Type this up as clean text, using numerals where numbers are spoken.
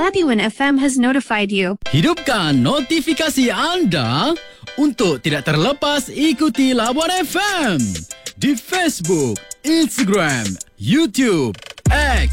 Hati One FM has notified you. Hidupkan notifikasi anda untuk tidak terlepas ikuti Labuan FM di Facebook, Instagram, YouTube